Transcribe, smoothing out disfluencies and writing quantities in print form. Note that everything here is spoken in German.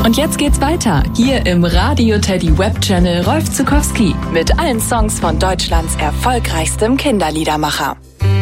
Und jetzt geht's weiter, hier im Radio Teddy Web-Channel Rolf Zuckowski mit allen Songs von Deutschlands erfolgreichstem Kinderliedermacher.